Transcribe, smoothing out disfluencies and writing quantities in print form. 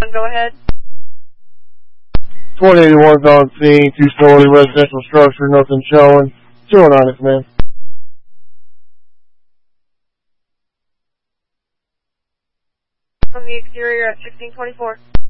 Go ahead. 2081's on scene, two-story residential structure, nothing showing. 209 is man. From the exterior at 1624.